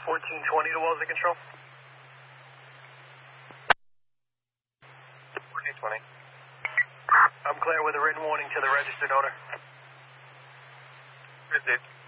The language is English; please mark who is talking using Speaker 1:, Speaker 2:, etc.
Speaker 1: 1420 to Wellesley Control. 1420. I'm clear with a written warning to the registered owner. Received.